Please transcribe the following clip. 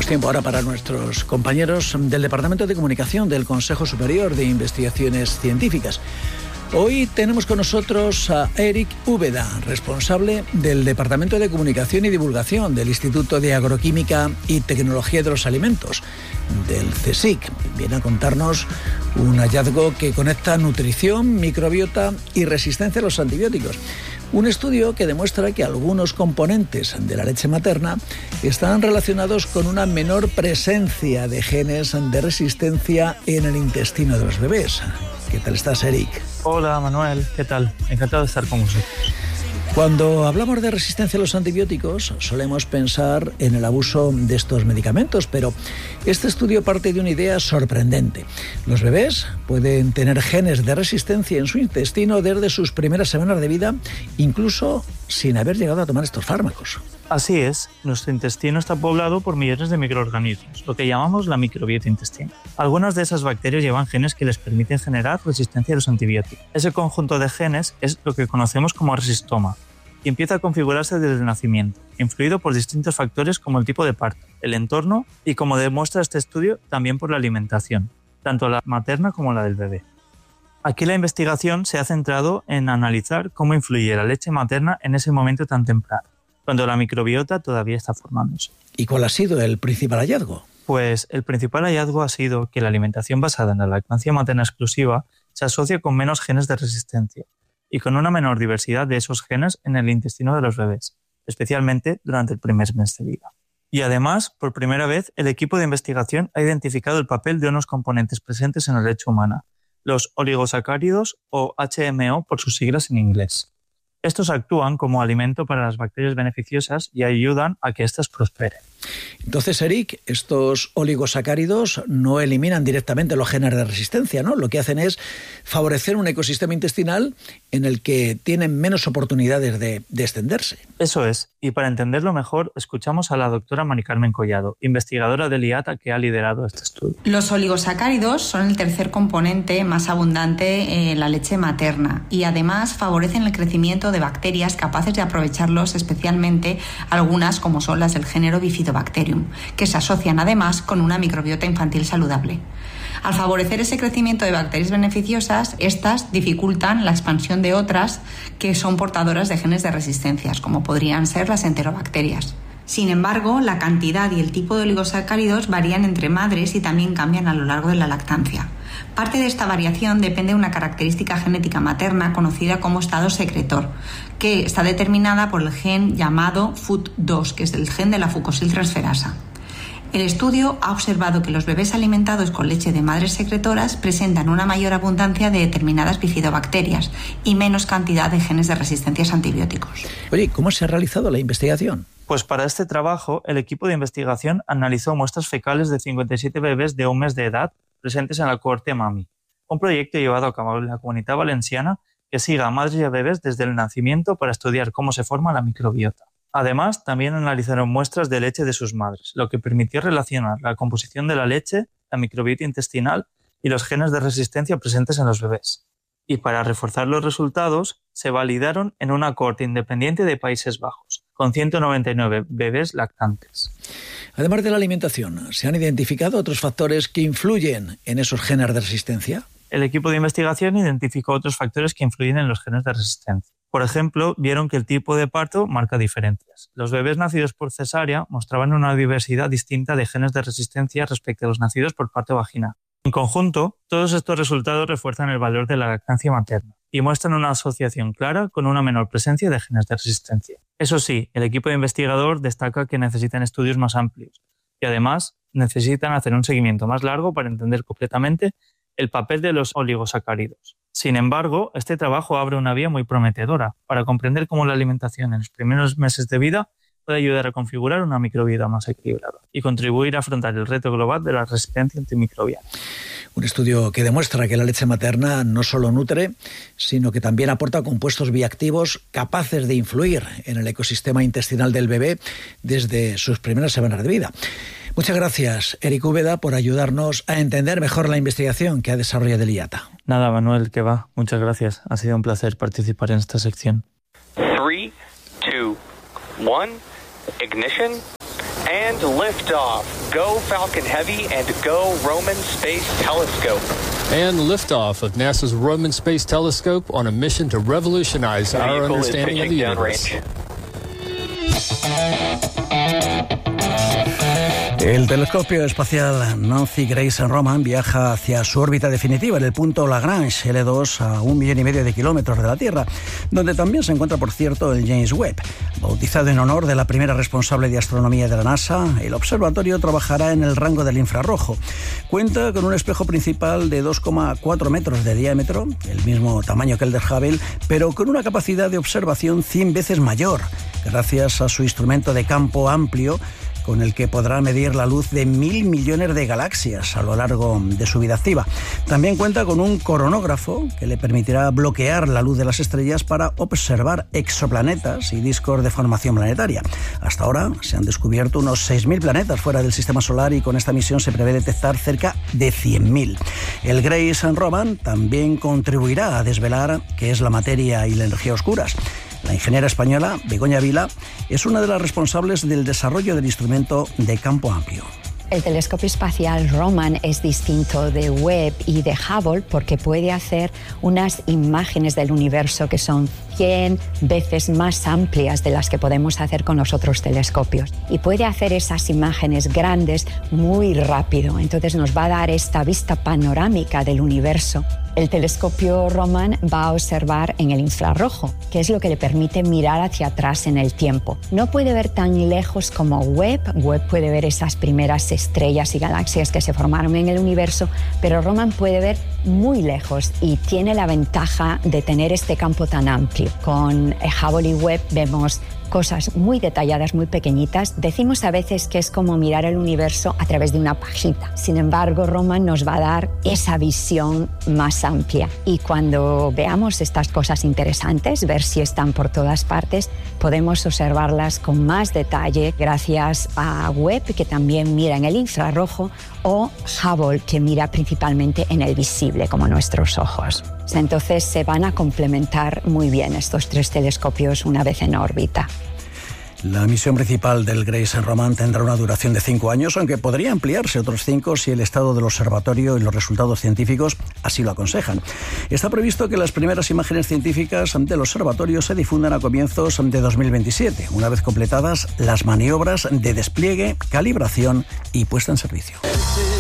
Tenemos tiempo ahora para nuestros compañeros del Departamento de Comunicación del Consejo Superior de Investigaciones Científicas. Hoy tenemos con nosotros a Eric Úbeda, responsable del Departamento de Comunicación y Divulgación del Instituto de Agroquímica y Tecnología de los Alimentos, del CSIC. Viene a contarnos un hallazgo que conecta nutrición, microbiota y resistencia a los antibióticos. Un estudio que demuestra que algunos componentes de la leche materna están relacionados con una menor presencia de genes de resistencia en el intestino de los bebés. ¿Qué tal estás, Eric? Hola, Manuel. ¿Qué tal? Encantado de estar con vosotros. Cuando hablamos de resistencia a los antibióticos, solemos pensar en el abuso de estos medicamentos, pero este estudio parte de una idea sorprendente. Los bebés pueden tener genes de resistencia en su intestino desde sus primeras semanas de vida, incluso sin haber llegado a tomar estos fármacos. Así es, nuestro intestino está poblado por millones de microorganismos, lo que llamamos la microbiota intestinal. Algunas de esas bacterias llevan genes que les permiten generar resistencia a los antibióticos. Ese conjunto de genes es lo que conocemos como resistoma y empieza a configurarse desde el nacimiento, influido por distintos factores como el tipo de parto, el entorno y, como demuestra este estudio, también por la alimentación, tanto la materna como la del bebé. Aquí la investigación se ha centrado en analizar cómo influye la leche materna en ese momento tan temprano, cuando la microbiota todavía está formándose. ¿Y cuál ha sido el principal hallazgo? Pues el principal hallazgo ha sido que la alimentación basada en la lactancia materna exclusiva se asocia con menos genes de resistencia y con una menor diversidad de esos genes en el intestino de los bebés, especialmente durante el primer mes de vida. Y además, por primera vez, el equipo de investigación ha identificado el papel de unos componentes presentes en la leche humana, los oligosacáridos o HMO por sus siglas en inglés. Estos actúan como alimento para las bacterias beneficiosas y ayudan a que éstas prosperen. Entonces, Eric, estos oligosacáridos no eliminan directamente los genes de resistencia, ¿no? Lo que hacen es favorecer un ecosistema intestinal en el que tienen menos oportunidades de extenderse. Eso es. Y para entenderlo mejor, escuchamos a la doctora Mari Carmen Collado, investigadora del IATA que ha liderado este estudio. Los oligosacáridos son el tercer componente más abundante en la leche materna y además favorecen el crecimiento de bacterias capaces de aprovecharlos, especialmente algunas como son las del género Bifidobacterium, que se asocian además con una microbiota infantil saludable. Al favorecer ese crecimiento de bacterias beneficiosas, estas dificultan la expansión de otras que son portadoras de genes de resistencias, como podrían ser las enterobacterias. Sin embargo, la cantidad y el tipo de oligosacáridos varían entre madres y también cambian a lo largo de la lactancia. Parte de esta variación depende de una característica genética materna conocida como estado secretor, que está determinada por el gen llamado FUT2, que es el gen de la fucosiltransferasa. El estudio ha observado que los bebés alimentados con leche de madres secretoras presentan una mayor abundancia de determinadas bifidobacterias y menos cantidad de genes de resistencia a antibióticos. Oye, ¿cómo se ha realizado la investigación? Pues para este trabajo, el equipo de investigación analizó muestras fecales de 57 bebés de un mes de edad presentes en la cohorte MAMI, un proyecto llevado a cabo en la Comunitat Valenciana que sigue a madres y a bebés desde el nacimiento para estudiar cómo se forma la microbiota. Además, también analizaron muestras de leche de sus madres, lo que permitió relacionar la composición de la leche, la microbiota intestinal y los genes de resistencia presentes en los bebés. Y para reforzar los resultados, se validaron en una cohorte independiente de Países Bajos, con 199 bebés lactantes. Además de la alimentación, ¿se han identificado otros factores que influyen en esos genes de resistencia? El equipo de investigación identificó otros factores que influyen en los genes de resistencia. Por ejemplo, vieron que el tipo de parto marca diferencias. Los bebés nacidos por cesárea mostraban una diversidad distinta de genes de resistencia respecto a los nacidos por parto vaginal. En conjunto, todos estos resultados refuerzan el valor de la lactancia materna y muestran una asociación clara con una menor presencia de genes de resistencia. Eso sí, el equipo de investigador destaca que necesitan estudios más amplios y además necesitan hacer un seguimiento más largo para entender completamente el papel de los oligosacáridos. Sin embargo, este trabajo abre una vía muy prometedora para comprender cómo la alimentación en los primeros meses de vida puede ayudar a configurar una microbiota más equilibrada y contribuir a afrontar el reto global de la resistencia antimicrobiana. Un estudio que demuestra que la leche materna no solo nutre, sino que también aporta compuestos bioactivos capaces de influir en el ecosistema intestinal del bebé desde sus primeras semanas de vida. Muchas gracias, Eric Úbeda, por ayudarnos a entender mejor la investigación que ha desarrollado el IATA. Nada, Manuel, que va. Muchas gracias. Ha sido un placer participar en esta sección. 3, 2, 1, ignition. And liftoff. Go Falcon Heavy and go Roman Space Telescope. And liftoff of NASA's Roman Space Telescope on a mission to revolutionize our understanding of the universe. El telescopio espacial Nancy Grace Roman viaja hacia su órbita definitiva en el punto Lagrange L2 a 1,5 millones de kilómetros de la Tierra, donde también se encuentra, por cierto, el James Webb. Bautizado en honor de la primera responsable de astronomía de la NASA, el observatorio trabajará en el rango del infrarrojo. Cuenta con un espejo principal de 2,4 metros de diámetro, el mismo tamaño que el del Hubble, pero con una capacidad de observación 100 veces mayor, gracias a su instrumento de campo amplio, con el que podrá medir la luz de 1.000 millones de galaxias a lo largo de su vida activa. También cuenta con un coronógrafo que le permitirá bloquear la luz de las estrellas para observar exoplanetas y discos de formación planetaria. Hasta ahora se han descubierto unos 6.000 planetas fuera del Sistema Solar y con esta misión se prevé detectar cerca de 100.000. El Grace Roman también contribuirá a desvelar qué es la materia y la energía oscuras. La ingeniera española Begoña Vila es una de las responsables del desarrollo del instrumento de campo amplio. El telescopio espacial Roman es distinto de Webb y de Hubble porque puede hacer unas imágenes del universo que son 100 veces más amplias de las que podemos hacer con los otros telescopios. Y puede hacer esas imágenes grandes muy rápido. Entonces nos va a dar esta vista panorámica del universo. El telescopio Roman va a observar en el infrarrojo, que es lo que le permite mirar hacia atrás en el tiempo. No puede ver tan lejos como Webb. Webb puede ver esas primeras estrellas y galaxias que se formaron en el universo, pero Roman puede ver muy lejos y tiene la ventaja de tener este campo tan amplio. Con Hubble y Webb vemos cosas muy detalladas, muy pequeñitas. Decimos a veces que es como mirar el universo a través de una pajita. Sin embargo, Roman nos va a dar esa visión más amplia. Y cuando veamos estas cosas interesantes, ver si están por todas partes, podemos observarlas con más detalle gracias a Webb, que también mira en el infrarrojo, o Hubble, que mira principalmente en el visible, como nuestros ojos. Entonces se van a complementar muy bien estos tres telescopios una vez en órbita. La misión principal del Grace Roman tendrá una duración de 5 años, aunque podría ampliarse otros 5 si el estado del observatorio y los resultados científicos así lo aconsejan. Está previsto que las primeras imágenes científicas del observatorio se difundan a comienzos de 2027, una vez completadas las maniobras de despliegue, calibración y puesta en servicio.